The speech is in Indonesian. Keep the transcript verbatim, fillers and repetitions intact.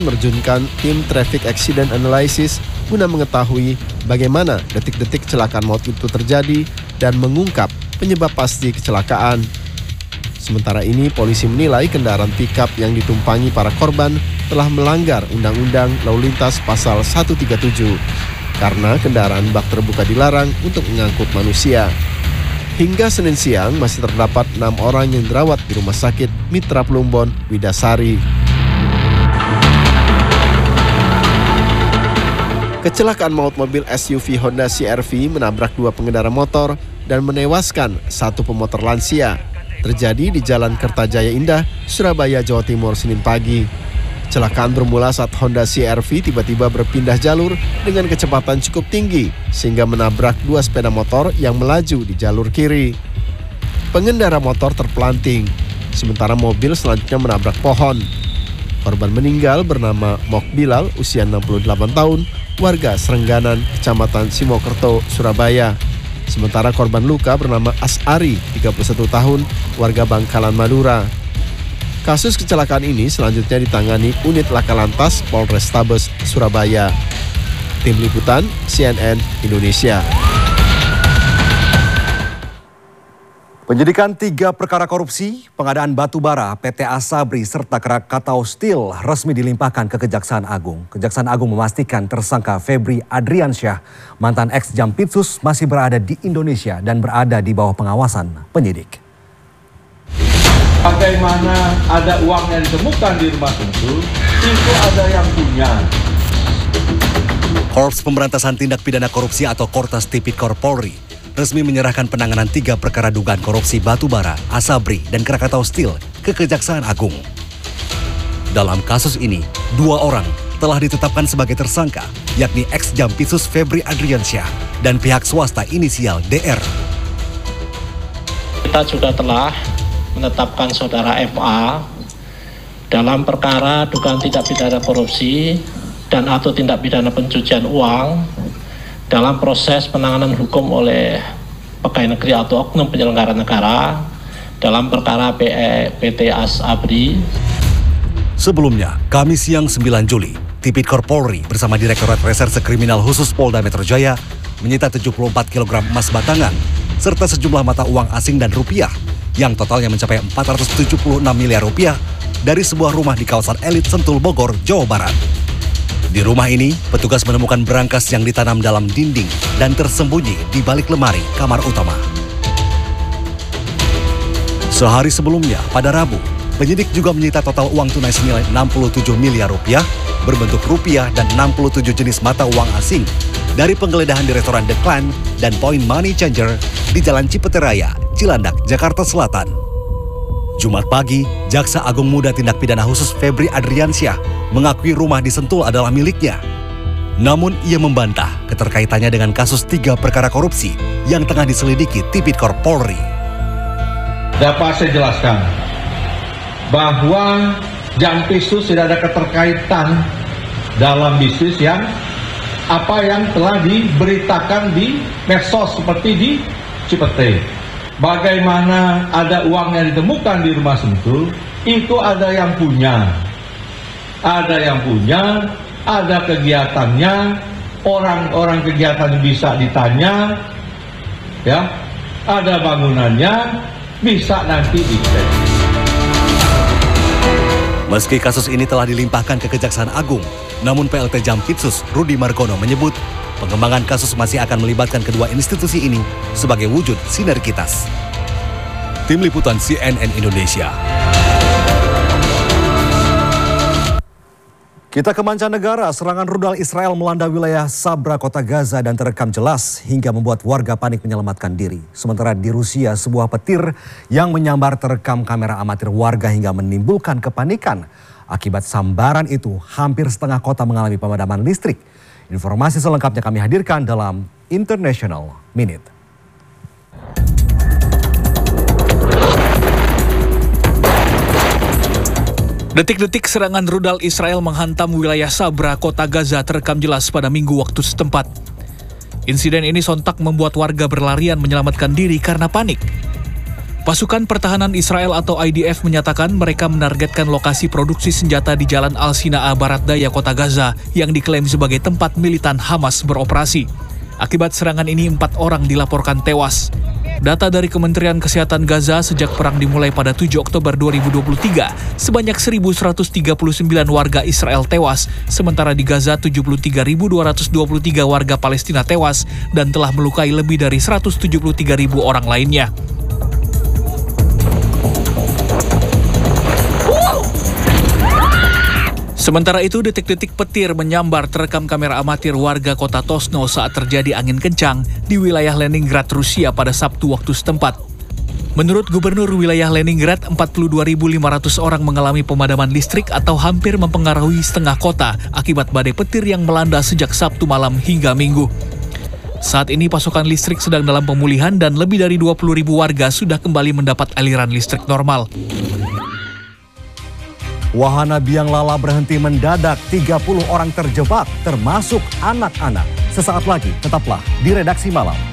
Menerjunkan tim Traffic Accident Analysis guna mengetahui bagaimana detik-detik kecelakaan maut itu terjadi dan mengungkap penyebab pasti kecelakaan. Sementara ini, polisi menilai kendaraan pickup yang ditumpangi para korban telah melanggar Undang-Undang Lalu Lintas Pasal seratus tiga puluh tujuh karena kendaraan bak terbuka dilarang untuk mengangkut manusia. Hingga Senin siang masih terdapat enam orang yang dirawat di Rumah Sakit Mitra Plumbon, Widasari. Kecelakaan maut mobil S U V Honda C R V menabrak dua pengendara motor dan menewaskan satu pemotor lansia. Terjadi di Jalan Kertajaya Indah, Surabaya, Jawa Timur, Senin pagi. Kecelakaan bermula saat Honda C R V tiba-tiba berpindah jalur dengan kecepatan cukup tinggi sehingga menabrak dua sepeda motor yang melaju di jalur kiri. Pengendara motor terpelanting, sementara mobil selanjutnya menabrak pohon. Korban meninggal bernama Mok Bilal, usia enam puluh delapan tahun, warga Serengganan, Kecamatan Simokerto, Surabaya. Sementara korban luka bernama Asari, tiga puluh satu tahun, warga Bangkalan, Madura. Kasus kecelakaan ini selanjutnya ditangani Unit Laka Lantas Polrestabes Surabaya. Tim Liputan C N N Indonesia. Penyidikan tiga perkara korupsi, pengadaan batu bara, P T Asabri, serta Krakatau Steel resmi dilimpahkan ke Kejaksaan Agung. Kejaksaan Agung memastikan tersangka Febri Adriansyah, mantan ex-Jampitsus, masih berada di Indonesia dan berada di bawah pengawasan penyidik. Bagaimana ada uang yang ditemukan di rumah Sentul, itu ada yang punya. Korps Pemberantasan Tindak Pidana Korupsi atau Kortas Tipikor Polri resmi menyerahkan penanganan tiga perkara dugaan korupsi batubara, Asabri, dan Krakatau Steel ke Kejaksaan Agung. Dalam kasus ini, dua orang telah ditetapkan sebagai tersangka, yakni ex-Jampitsus Febri Adriansyah dan pihak swasta inisial D R. Kita juga telah menetapkan saudara F A dalam perkara dugaan tindak pidana korupsi dan atau tindak pidana pencucian uang dalam proses penanganan hukum oleh pegawai negeri atau oknum penyelenggara negara dalam perkara P T Asabri. Sebelumnya, Kamis siang sembilan Juli, Tipikor Polri bersama Direktorat Reserse Kriminal Khusus Polda Metro Jaya menyita tujuh puluh empat kilogram emas batangan serta sejumlah mata uang asing dan rupiah yang totalnya mencapai empat ratus tujuh puluh enam miliar rupiah dari sebuah rumah di kawasan elit Sentul, Bogor, Jawa Barat. Di rumah ini, petugas menemukan berangkas yang ditanam dalam dinding dan tersembunyi di balik lemari kamar utama. Sehari sebelumnya, pada Rabu, penyidik juga menyita total uang tunai senilai enam puluh tujuh miliar rupiah berbentuk rupiah dan enam puluh tujuh jenis mata uang asing dari penggeledahan di restoran The Clan dan Point Money Changer di Jalan Cipeteraya, Cilandak, Jakarta Selatan. Jumat pagi, Jaksa Agung Muda Tindak Pidana Khusus Febri Adriansyah mengakui rumah di Sentul adalah miliknya. Namun ia membantah keterkaitannya dengan kasus tiga perkara korupsi yang tengah diselidiki Tipikor Polri. Dapat saya jelaskan bahwa Jampitsus tidak ada keterkaitan dalam bisnis yang apa yang telah diberitakan di medsos seperti di Cipete. Bagaimana ada uang yang ditemukan di rumah Sentul, itu ada yang punya. Ada yang punya, ada kegiatannya, orang-orang kegiatan bisa ditanya, ya, ada bangunannya, bisa nanti dicek. Meski kasus ini telah dilimpahkan ke Kejaksaan Agung, namun P L T Jampitsus Rudi Margono menyebut pengembangan kasus masih akan melibatkan kedua institusi ini sebagai wujud sinergitas. Tim Liputan C N N Indonesia. Kita ke mancanegara, serangan rudal Israel melanda wilayah Sabra, kota Gaza dan terekam jelas hingga membuat warga panik menyelamatkan diri. Sementara di Rusia, sebuah petir yang menyambar terekam kamera amatir warga hingga menimbulkan kepanikan. Akibat sambaran itu, hampir setengah kota mengalami pemadaman listrik. Informasi selengkapnya kami hadirkan dalam International Minute. Detik-detik serangan rudal Israel menghantam wilayah Sabra, kota Gaza terekam jelas pada Minggu waktu setempat. Insiden ini sontak membuat warga berlarian menyelamatkan diri karena panik. Pasukan Pertahanan Israel atau I D F menyatakan mereka menargetkan lokasi produksi senjata di Jalan Al-Sinaa Barat Daya Kota Gaza yang diklaim sebagai tempat militan Hamas beroperasi. Akibat serangan ini empat orang dilaporkan tewas. Data dari Kementerian Kesehatan Gaza sejak perang dimulai pada tujuh Oktober dua ribu dua puluh tiga, sebanyak seribu seratus tiga puluh sembilan warga Israel tewas, sementara di Gaza tujuh puluh tiga ribu dua ratus dua puluh tiga warga Palestina tewas dan telah melukai lebih dari seratus tujuh puluh tiga ribu orang lainnya. Sementara itu, detik-detik petir menyambar terekam kamera amatir warga kota Tosno saat terjadi angin kencang di wilayah Leningrad, Rusia pada Sabtu waktu setempat. Menurut Gubernur wilayah Leningrad, empat puluh dua ribu lima ratus orang mengalami pemadaman listrik atau hampir mempengaruhi setengah kota akibat badai petir yang melanda sejak Sabtu malam hingga Minggu. Saat ini pasokan listrik sedang dalam pemulihan dan lebih dari dua puluh ribu warga sudah kembali mendapat aliran listrik normal. Wahana biang lala berhenti mendadak, tiga puluh orang terjebak, termasuk anak-anak. Sesaat lagi, tetaplah di Redaksi Malam.